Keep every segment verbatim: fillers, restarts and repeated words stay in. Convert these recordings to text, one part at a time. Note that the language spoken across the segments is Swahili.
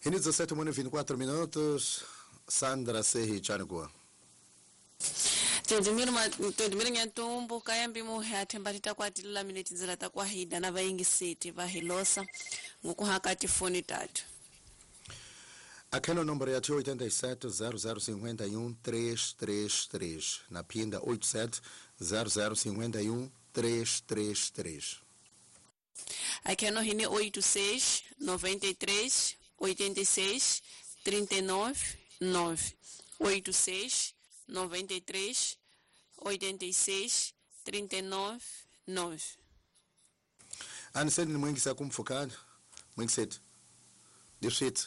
Em dezessete minutos e vinte e quatro minutos, Sandra Sehi Chanukua. Tedimiro ma tedimiro nyatumbu kayambi mu hatemba titakwatila minute zila takwa hida na vaingi siti vahilosa nguku hakati foni tatu. Aquela número é oito sete zero zero cinco um três três três. Na pinda oito sete zero zero cinco um três três três. Aquela hini oito seis noventa e três oitenta e seis trinta e nove nove. oito seis noventa e três oitenta e seis trinta e nove nove. Aniseni mwingi sa kumfukani. Mwingi seti. Dipsiti.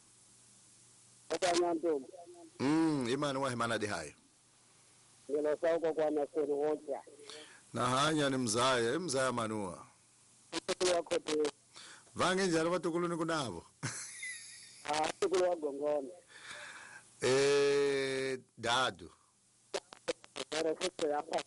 Mm, imani wa himana di hayo. Nilo sauko kwa nasoni hoja. Na hanya ni mzaya, mzaya manua. Wako tu. Vange njara watukulu ni kunavo. Ah, tukulu wa gongoni. Eh, dadu. Era sisi hapa.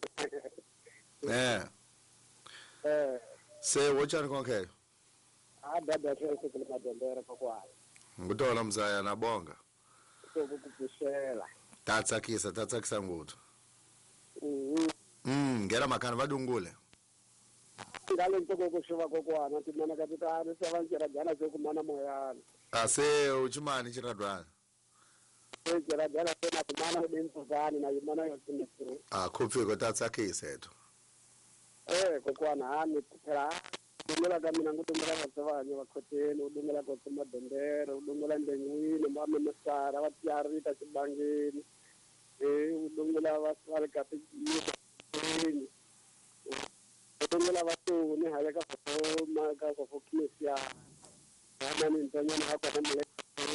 Eh. Eh. Se wocha ni konke. Ah, dada sisi kule madondera kwa kwa. Ngutola mzaya na bonga. Kukupushela. Tatsakisa, tatsakisa ngutu. Mhm. Mm, ngera makana vadungule. Ngale ntoko kushuva kwa na timana katika ari savanjira jana zokumana moyana. Ase uchimani chiradwana. Jira jana tena kumana bimfuzani na yimana yosinisiru. Ah, kuphi ko tatsakisa eto. Eh, kwa na ani tera. Udungela kamina ngutumela vasavanye vakhoteni udungela kwa madondera udungela ndenywini mame masara vatyarita xibangeni eh udungela vasale kapini udungela vatoni hale ka foma ka fokisia kana ni ntanyana hako na mle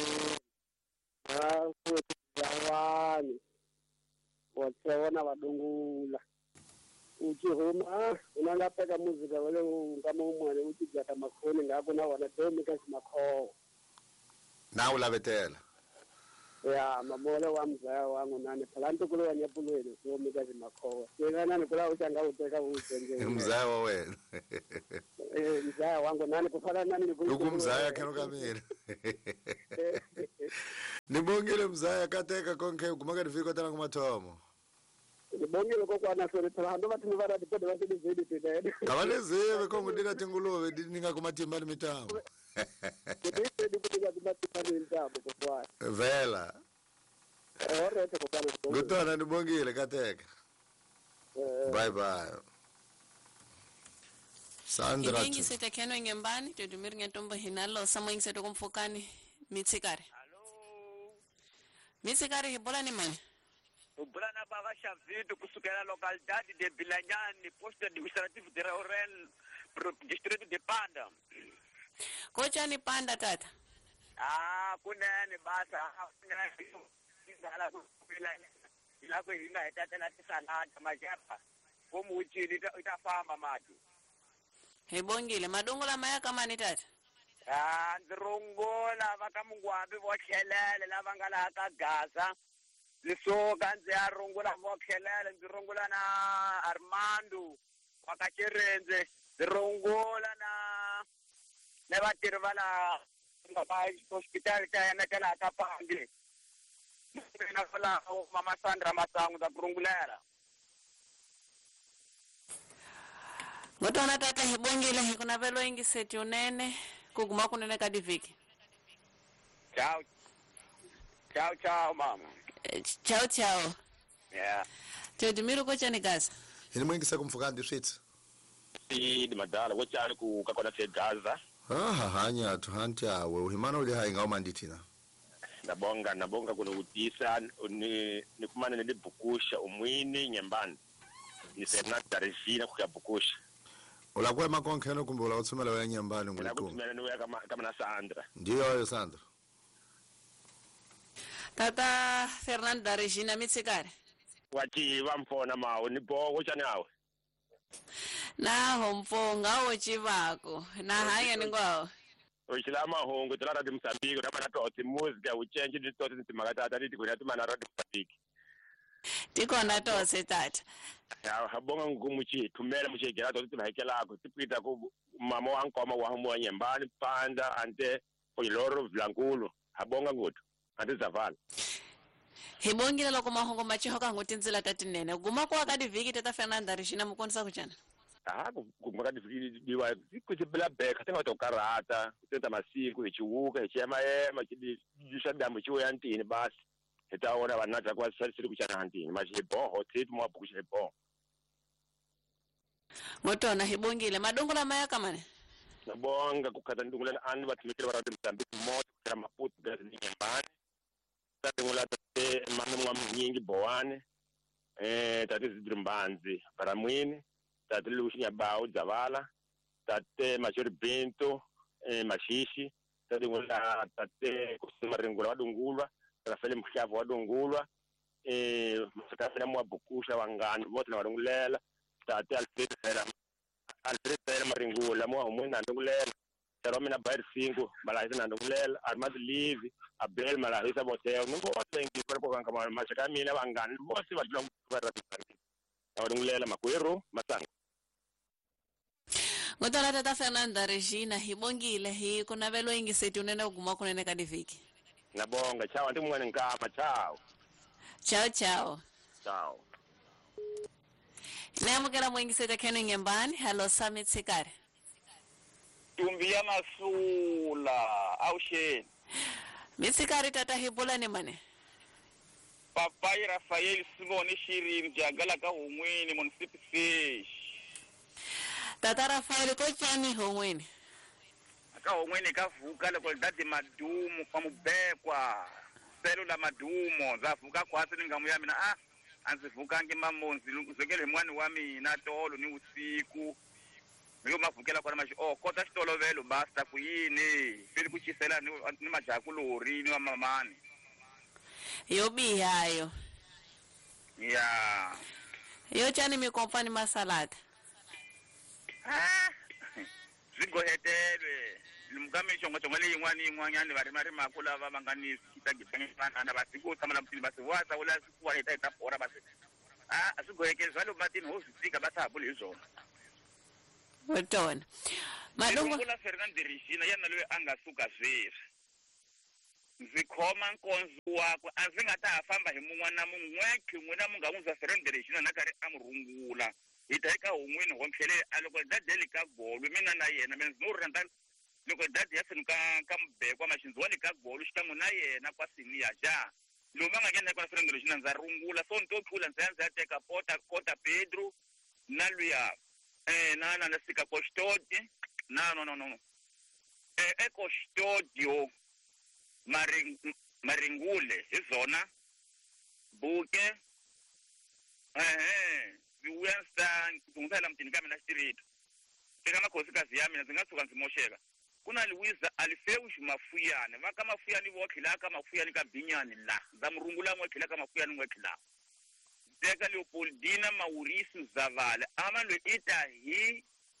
ah kuwani watsona vadungula uchihuma unangapeka muzika wale ngama umwane uchijata makhoni ngako na wana domika simakho Na ulavetela. ya mamole wa mzaya wangu nani palanto kule wanyapulweni domika simakho sina nani kula uchanga uteka uzenje Mzaya wa wena. eh mzaya wangu nani kufana nani Uku mzaya kero kamira. Nibongile mzaya kateka konke kumaka difiko tana kumathomo. Nibongile kokwa na sori tshando batho ba ra dipode ba tse di tse. Kavale zeve kongo dira tingulove ninga kumatimba ni mitambo. Dipode di kutika kumatimba ni mitambo kokwa. Vela. Eh ore te kokwa. Ngutona nibongile kateka. Bye bye. Sandra. Ingi sete keno ngembani tedimiro nyatumbu hinalo samo ingi sete kumfukani mitsikare. Hello. Mitsikare hibola ni mani? Ubrana baba Chavido kusukela localidade de Bilanyani, posto administrativo de Raurel, distrito de Panda. Kocha ni Panda tata. Ah, kunene basa kunene izala kubilanya. Ila ko ina etata la tisalada majapa. Komu uchini itafamba mati. Hebongile madongola maya kama ni tata. Ah, ndrongola vakamungwabi vokhelele lava nga laha ka Gaza. Lisoka ndzi ya rungula vokhelele ndzi rungula na Armando wa ka Chirenze ndzi rungula na na vatirhi va la ka hospital ta yana ta la ka Pandi na fala mama Sandra Masangu ta kurungulela Ngotona tata hebongile hikuna velo ingi seti unene kuguma kunene ka diviki. Ciao ciao ciao mama. Ciao ciao. Yeah. Tedimiro kocha ni Gaza. Hini mwingi sa kumfukani dipsiti. Si di madala wacha ku kakona se Gaza. Ah, hanya tuhanti awe uhimana uli hai ngao manditina. Nabonga nabonga kuna utisa ni ni kumana ni bukusha umwini nyambani. Ni sena tarifina kukabukusha. Ulakwe makonkeno kumbe ula utsumela wa nyambani ngulitunga. Kutumela niwe kama kama na Sandra. Ndiyo yo Sandra. Tata Fernanda Regina mitsikare. Wati wamfona mawo ni bo kuchani awe. Na homponga ochivako. Na haya ningwao. Uchilama hongo tala radio Msambiki kama na toti music uchenje ndi toti ntimakatata ndi kuna tuma na radio Msambiki. Tiko na tose tata. Ya habonga ngumuchi tumela muchi gera toti tumahekela ko tipita ko mama wangu kama wa humo nyambani Panda ante oyiloro Blankulu habonga ngudu atizavala Hibongile loko mahongo machiho ka ngotindzila tatinene guma kwa ka diviki tata Fernanda Rishina mukonisa kuchana ah kumaka diviki diwa kuti bela back atenga to karata kutenta masiku hichiuka hichema ema chidi jishadamu chiwo yantini basi itaona vanata kwa siri kuchana hantini machibo hotit mwa bukushebo Motona hibongile madongola mayaka mane nabonga kukata ndungula anu batumikira barade Mozambique moto kira maputo gazi nyambani tadungula tate manu mwa nyingi bowane eh tate zidrimbanzi baramwini tate lushinya bau zavala tate machori bento eh mashishi tadungula tate kusema ringula wadungulwa Rafael Mkhavu wadungulwa eh msakafina mwa bukusha wangani wote na wadungulela tate Alfred Sera Alfred Sera maringula mwa umwina ndungulela Saromina Bair Singo malahisa na ndungulela Armad Live Abel malahisa boteo nungo wote ngi kwa kama mashakamina wangani wote wadula mbarati wadungulela makwero masanga Ngotala tata Fernanda Regina hibongile hi kuna velo ingi seti unene uguma kunene kadiviki Nabonga chao ndi mwana ngama chao Ciao ciao Ciao Nemukela mwengi seta kenu nyembani hello Summit Sikari Tumbia Masula au Shen Mitsikari tata hibula ni mane Papai Rafael Simone Shirin jagala ka umwini munisipi fish Tata Rafael ko chani homweni Aka umwini kavuka leko dadi madumu kwa mubekwa Selula madumo zavuka kwasi ningamu yami na ah anzivuka ngi mamonzi zokele mwani wami na tolo ni usiku Miyo mavukela kwa maji oh kota stolo velo basta kuyini fili kuchisela ni, ni majakulori ni wa mamani Yobi hayo Yeah Yo chani mi kompani masalada Ah Zigo hetelwe Lumgami chongo chongo li ingwani ingwanyani bari mari makula vabangani kitagitani na basiku samala mtini basi wasa ula siku wa ita ora basi Ah zigo hekele valo matini hosi sika basa abuli hizo Wotona Madongo Ngula Fernanda Regina yana lwe angasuka zviri Zikhoma nkonzo wakho azingata afamba himungwana mungwekhe ngwena mungamunza Fernanda Regina nakari amrungula itaika umwini homphele aloko dadeli ka golu mina na yena menzuranda loko dadi yasenuka kambekwa mashinzwani ka golu shitamu na yena kwa sinia ja loma ngakena kwa Fernanda Regina nzarungula so ntothula nzenza yateka pota kota Pedro naluya eh nana nasika kostodi na no no no eh eko studio maring maringule izona buke eh viwensa kungisela mtini kami na street fika makhosi kazi yami zingathuka nzimosheka kuna liwiza alifeushi mafuyane vaka mafuyani vokhila ka mafuyani ka binyani la zamrungula ngokhila ka mafuyani ngokhila Teka Leopoldina Mauricio Zavala ama lo ita hi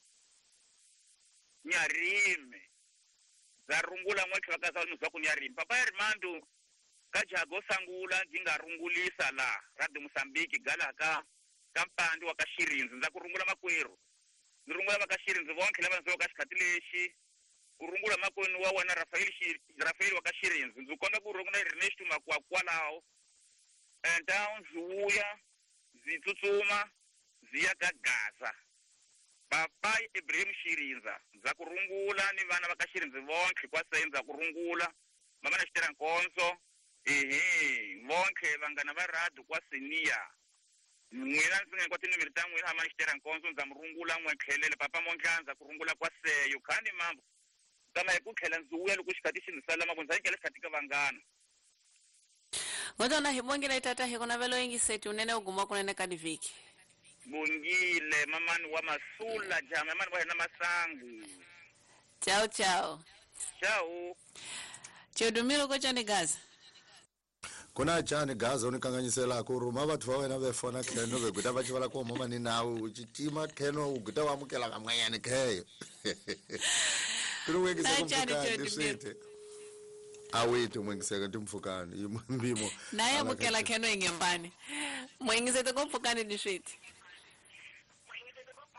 nyarime zarungula ngokhila ka sa nusa kunyarime papa Armando kajago sangula ngingarungulisa la Radio Mozambique galaka kampandi wakashirinzi nza kurungula makwero nirungula makashirinzi vonkhila vanzo kashikatileshi kurungula makwenu wa wana Rafael Rafael wakashirinzi nzukona kurungula Ernest makwakwalao Down zuya zitutsuma ziyagagaza Papa Ibrahim Shirinza za kurungula ni vana vakashirinzi vonke kwasenza kurungula mama na shitera nkonzo ehe vonke vangana varadu kwa senia mwina nsinga kwa tinu mirita mwina mama na shitera nkonzo za mrungula mwekhelele papa monjanza kurungula kwa seyo kandi mambo kama ekukhela nzuya lukushikatisha nisalama kunza ikele katika vangana Ngotona hibongile tata hikona velo ingi seti unene uguma kunene kadiviki Bungile mamani wa Masula jama mamani wa na masangu Ciao ciao Ciao Chodumilo ko chani Gaza Kuna chani Gaza unikanganyisela kuruma bathu va wena befona kheno bekuta ba chivala ko mama ni nawe uchitima kheno uguta wa mukela kamwanyani kheyo Kuruweke sekumfukani sete Awethu mwengiseka ndimfukani imbimo Naye mukela kheno ingembani Mwengiseka kumfukani dishiti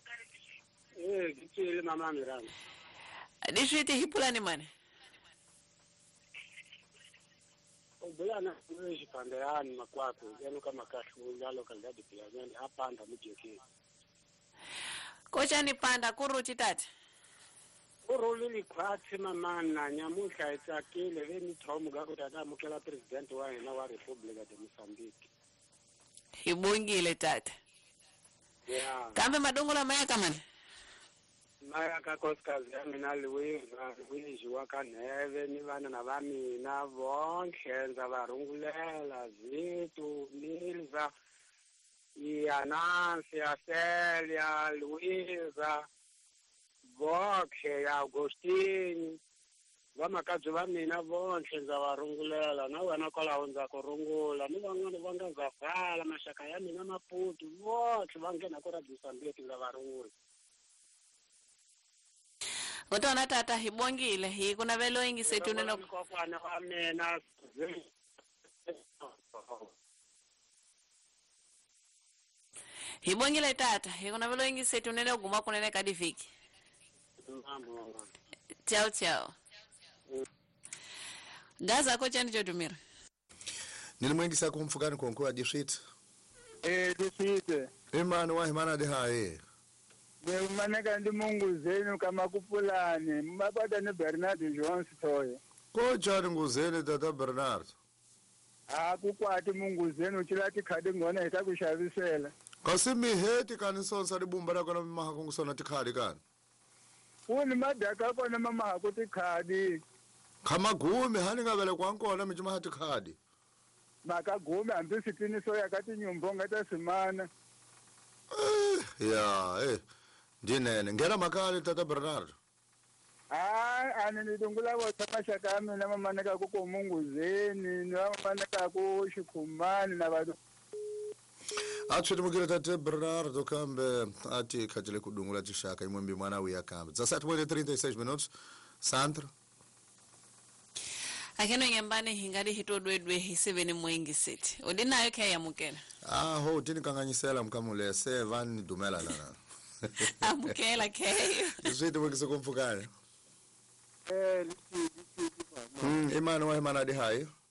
Eh, kichile mama miranga. Dishiti hipula ni mane bulana weji pandayani makwako yanu kama kashula local gadi piyanyani apanda mujeke kocha ni panda kuruchi tati urulili kwatsi mamana nyamuhla itsakile veni thomu gakuti atamukela president wa hina wa Republika de Mozambique. Hibongile tata. Yeah. Kambe madongola mayaka man. Mayaka koskazi yamina liwiza liwiji wakaneve ni vana na vamina vonke nza varungulela zitu Milza Yanansi Aselia Luiza Vokhe ya Augustini vamakadzi va mina vontlhe ndza va rungulela na wena kwalaho ndza ku rungula ni van'wana va nga zavala maxaka ya mina Maputu vontlhe va nghena ku Radio Mozambique ndza va rungula. Utona tata hibongile hi kuna velo ingisetu neno kokwana wa mina hibongile tata hi kuna velo ingisetu neno guma kunene kadiviki. Ciao ciao. Gaza kocha ndicho tumira. Nilimwengisa kumfukani konko adishit. Eh dishite. Imani wa himana de hae. Be maneka ndi Mungu zenu kama kupulani. Mbapata ni Bernard Jones toye. Kocha nguzeni tata Bernard. Ah kukwati Mungu zenu chilati khadi ngona itakushavisela. Kasimi heti kanisonsa libumbara kona maha kungusona tikhadi kani. Uni madaka kona mama hakuti khadi. Kama gume hani ngavele kwankona michuma hati khadi. Maka gume ambi sitini so yakati nyumbo ngata simana. Eh, ya, eh. Dinene, ngera makali tata Bernard. Ah, ani nidungula wa tamasha kami na mama neka kuko Mungu zeni, na mama neka ku shikumani na bado. Atsho timukira tata Bernardo kambe ati khatile kudungula tishaka imwembi mwana uya kambe. Zasati mwede trinta e seis minutos. Sandra. Akeno nyambane hingadi hito dwedwe hiseveni mwengi seti. Odina ayo kaya mukela. Ah, ho, tini kanganyisela mkamule. Se vani dumela lana. Ah, mukela kaya. Iswiti mwekise kumfukane. Eh, lisi, lisi, lisi. Hmm, imani wa himana di hayo.